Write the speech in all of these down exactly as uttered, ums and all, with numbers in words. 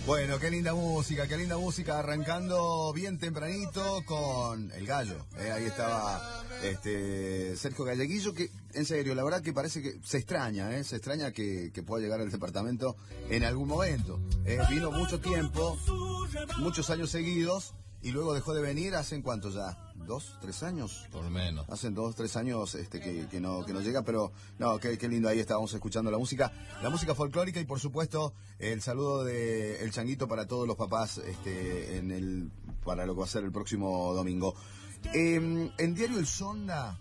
Bueno, qué linda música, qué linda música, arrancando bien tempranito con El Gallo. Eh, ahí estaba este Sergio Galleguillo, que en serio, la verdad que parece que se extraña, eh, se extraña que, que pueda llegar al departamento en algún momento. Eh, vino mucho tiempo, muchos años seguidos, y luego dejó de venir. ¿Hacen cuánto ya? ¿Dos, tres años? Por lo menos. Hacen dos, tres años este, que, que, no, que no llega, pero no, qué, qué lindo, ahí estábamos escuchando la música, la música folclórica y por supuesto el saludo de El Changuito para todos los papás este, en el para lo que va a ser el próximo domingo. Eh, en Diario El Sonda,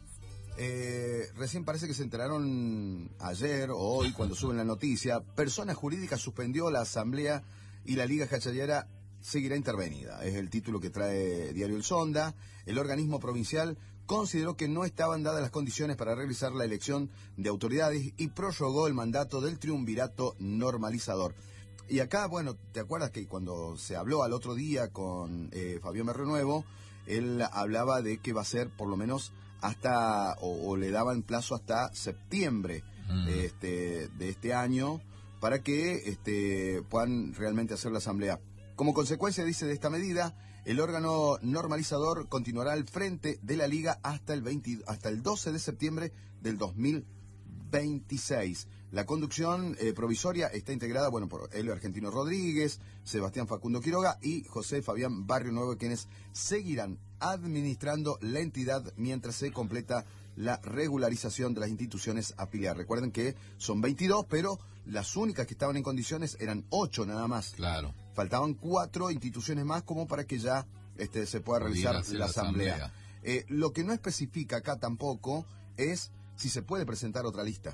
eh, recién parece que se enteraron ayer o hoy cuando suben la noticia, Persona Jurídica suspendió la asamblea y la Liga Jachallera seguirá intervenida. Es el título que trae Diario El Sonda. El organismo provincial consideró que no estaban dadas las condiciones para realizar la elección de autoridades y prorrogó el mandato del triunvirato normalizador. Y acá, bueno, ¿te acuerdas que cuando se habló al otro día con eh, Fabián Berrenuevo, él hablaba de que va a ser por lo menos hasta, o, o le daban plazo hasta septiembre mm. este, de este año para que este, puedan realmente hacer la asamblea? Como consecuencia, dice, de esta medida, el órgano normalizador continuará al frente de la Liga hasta el, veinte, hasta el doce de septiembre del dos mil veintiséis. La conducción eh, provisoria está integrada, bueno, por Elio Argentino Rodríguez, Sebastián Facundo Quiroga y José Fabián Barrio Nuevo, quienes seguirán administrando la entidad mientras se completa la regularización de las instituciones afiliadas. Recuerden que son veintidós, pero las únicas que estaban en condiciones eran ocho nada más. Claro. Faltaban cuatro instituciones más como para que ya este, se pueda realizar la, la asamblea. asamblea. Eh, lo que no especifica acá tampoco es si se puede presentar otra lista.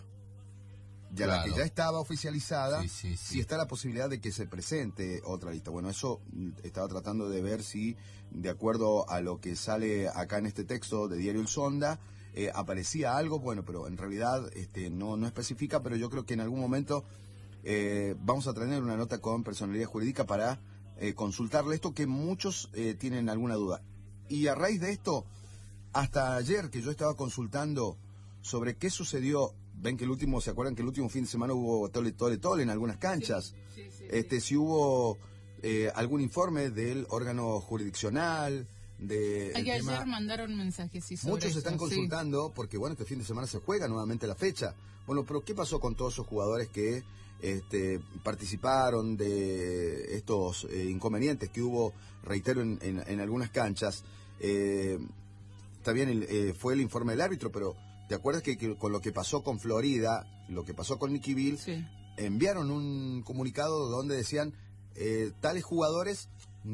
Ya claro. La que ya estaba oficializada, sí, sí, sí. Si está la posibilidad de que se presente otra lista. Bueno, eso estaba tratando de ver si, de acuerdo a lo que sale acá en este texto de Diario El Sonda, eh, aparecía algo, bueno, pero en realidad este, no, no especifica, pero yo creo que en algún momento eh, vamos a tener una nota con personalidad jurídica para eh, consultarle esto, que muchos eh, tienen alguna duda. Y a raíz de esto, hasta ayer que yo estaba consultando sobre qué sucedió. Ven que el último, ¿se acuerdan que el último fin de semana hubo tole, tole, tole en algunas canchas? Sí, sí, sí, este, si hubo eh, algún informe del órgano jurisdiccional, de... Ay, que ayer tema... mandaron mensajes, sí, sobre Muchos eso, están consultando, sí. Porque bueno, este fin de semana se juega nuevamente la fecha. Bueno, pero ¿qué pasó con todos esos jugadores que este, participaron de estos eh, inconvenientes que hubo, reitero, en, en, en algunas canchas? Eh, está bien, el, eh, fue el informe del árbitro, pero... ¿Te acuerdas que, que con lo que pasó con Florida, lo que pasó con Nicky Bill, sí. Enviaron un comunicado donde decían eh, tales jugadores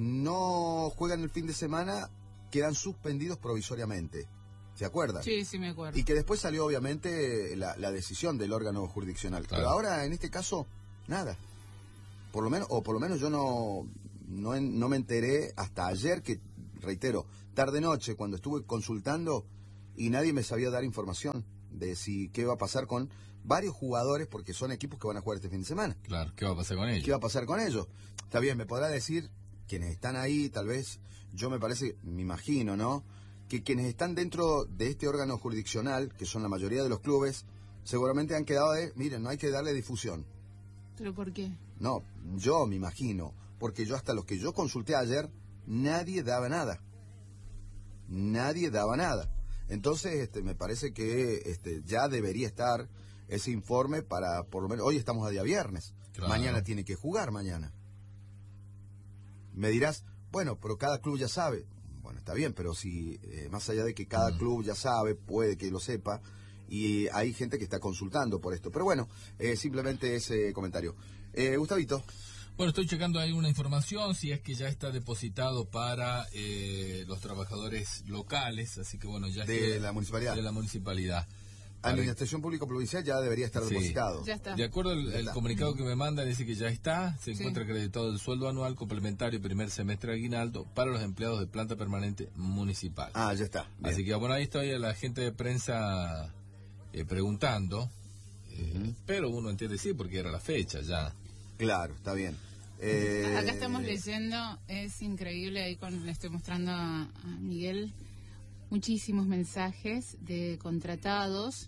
no juegan el fin de semana, quedan suspendidos provisoriamente? ¿Se acuerdan? Sí, sí me acuerdo. Y que después salió obviamente la, la decisión del órgano jurisdiccional. Claro. Pero ahora en este caso, nada. Por lo menos, o por lo menos yo no, no, no me enteré hasta ayer, que reitero, tarde noche, cuando estuve consultando, y nadie me sabía dar información de si qué va a pasar con varios jugadores, porque son equipos que van a jugar este fin de semana. Claro, ¿qué va a pasar con ellos? ¿Qué va a pasar con ellos? Está bien, me podrá decir quienes están ahí, tal vez, yo me parece, me imagino, ¿no?, que quienes están dentro de este órgano jurisdiccional, que son la mayoría de los clubes, seguramente han quedado de, miren, no hay que darle difusión. ¿Pero por qué? No, yo me imagino, porque yo hasta los que yo consulté ayer, nadie daba nada. Nadie daba nada. Entonces, este, me parece que este, ya debería estar ese informe para, por lo menos, hoy estamos a día viernes, claro. Mañana tiene que jugar, mañana. Me dirás, bueno, pero cada club ya sabe. Bueno, está bien, pero si, eh, más allá de que cada mm. club ya sabe, puede que lo sepa, y hay gente que está consultando por esto. Pero bueno, eh, simplemente ese comentario. Eh, Gustavito. Bueno, estoy checando ahí una información, si es que ya está depositado para eh, los trabajadores locales, así que bueno, ya de la municipalidad. De la municipalidad. Administración Pública Provincial ya debería estar sí. depositado. Ya está. De acuerdo al comunicado que me manda, dice que ya está, se sí. encuentra acreditado el sueldo anual complementario primer semestre de aguinaldo para los empleados de planta permanente municipal. Ah, ya está. Bien. Así que bueno, ahí está la gente de prensa eh, preguntando, eh, uh-huh. pero uno entiende sí, porque era la fecha ya. Claro, está bien. Eh... Acá estamos leyendo, es increíble, ahí con, le estoy mostrando a, a Miguel muchísimos mensajes de contratados,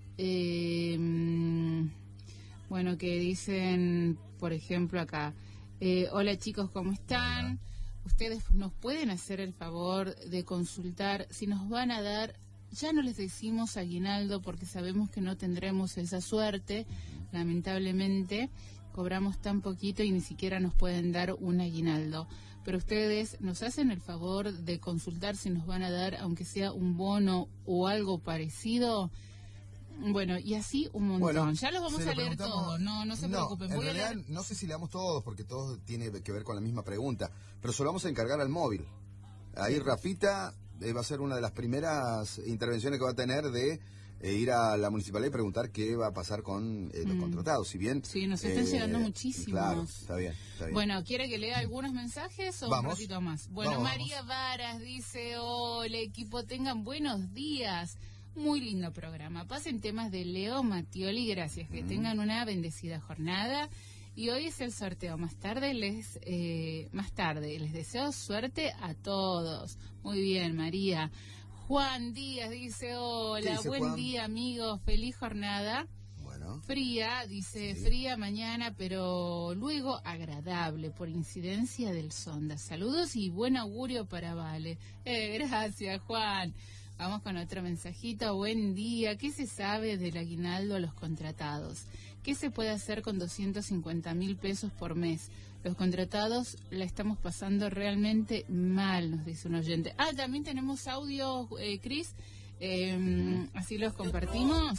eh, bueno, que dicen, por ejemplo, acá, Eh, hola chicos, ¿cómo están? Ustedes nos pueden hacer el favor de consultar si nos van a dar, ya no les decimos aguinaldo porque sabemos que no tendremos esa suerte, lamentablemente cobramos tan poquito y ni siquiera nos pueden dar un aguinaldo. Pero ustedes nos hacen el favor de consultar si nos van a dar, aunque sea un bono o algo parecido. Bueno, y así un montón. Bueno, ya los vamos a leer todos, no, no se no, preocupen. En Voy realidad, a leer... no sé si leamos todos, porque todos tiene que ver con la misma pregunta, pero se lo vamos a encargar al móvil. Ahí Rafita eh, va a ser una de las primeras intervenciones que va a tener de eh, ir a la municipalidad y preguntar qué va a pasar con eh, los mm. contratados. Si bien, sí, nos están eh, llegando muchísimos. Claro, está bien, está bien. Bueno, ¿quiere que lea algunos mensajes o vamos. un ratito más? Bueno, vamos, María vamos. Varas dice, hola equipo, tengan buenos días. Muy lindo programa. Pasen temas de Leo Mattioli, gracias. Que mm. tengan una bendecida jornada. Y hoy es el sorteo. Más tarde les eh, más tarde les deseo suerte a todos. Muy bien, María. Juan Díaz dice, hola, dice, buen Juan? día, amigos, feliz jornada. Bueno. Fría, dice, sí. fría mañana, pero luego agradable por incidencia del sonda. Saludos y buen augurio para Vale. Eh, gracias, Juan. Vamos con otro mensajito. Buen día. ¿Qué se sabe del aguinaldo a los contratados? ¿Qué se puede hacer con doscientos cincuenta mil pesos por mes? Los contratados la estamos pasando realmente mal, nos dice un oyente. Ah, también tenemos audio, eh, Cris. Eh, así los compartimos.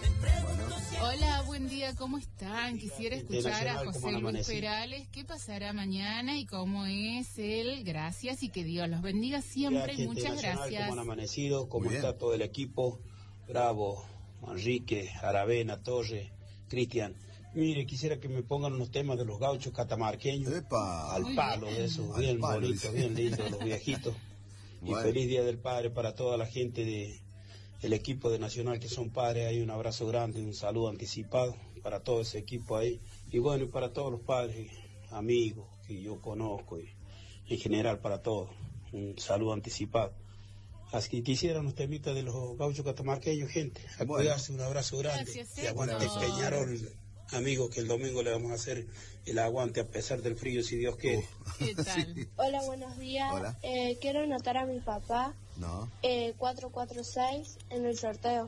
Hola, buen día, ¿cómo están? Quisiera escuchar a José Luis Perales. ¿Qué pasará mañana y cómo es él? Gracias y que Dios los bendiga siempre. Y muchas gracias. ¿Cómo han amanecido? ¿Cómo está todo el equipo? Bravo, Enrique, Aravena, Torre, Cristian. Mire, quisiera que me pongan unos temas de los gauchos catamarqueños. Epa. Al Muy palo bien. de esos, Al bien palo, bonitos, dice. bien lindos, los viejitos. Bueno. Y feliz Día del Padre para toda la gente de el equipo de Nacional que son padres. Hay un abrazo grande, un saludo anticipado para todo ese equipo ahí. Y bueno, y para todos los padres, amigos que yo conozco y en general para todos, un saludo anticipado. Así que quisiera unos temitas de los gauchos catamarqueños, gente. A bueno. cuidarse, un abrazo grande. Gracias, y aguante Peñarol, amigos, que el domingo le vamos a hacer el aguante a pesar del frío, si Dios quiere. ¿Qué tal? Sí. Hola, buenos días. Hola. Eh, quiero anotar a mi papá No. eh, cuatro cuatro seis en el sorteo.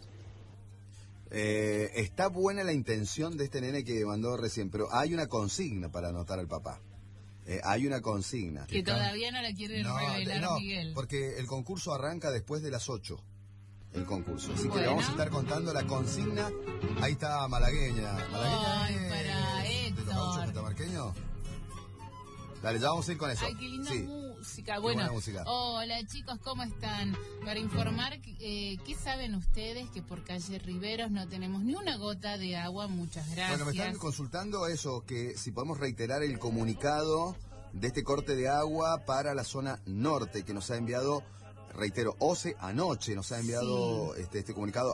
Eh, está buena la intención de este nene que mandó recién, pero hay una consigna para anotar al papá. Eh, hay una consigna. Que todavía no la quiere No, revelar no, Miguel. porque el concurso arranca después de las ocho. El concurso. Así que Bueno. le vamos a estar contando la consigna. Ahí está Malagueña. Malagueña Ay, es para de los Héctor. gauchos catamarqueños. Dale, ya vamos a ir con eso. Ay, qué linda Sí. música. Qué Bueno, buena música. hola chicos, ¿cómo están? Para informar, eh, ¿qué saben ustedes? Que por calle Riveros no tenemos ni una gota de agua. Muchas gracias. Bueno, me están consultando eso, que si podemos reiterar el comunicado de este corte de agua para la zona norte que nos ha enviado, reitero, O C E anoche nos ha enviado Sí. este, este comunicado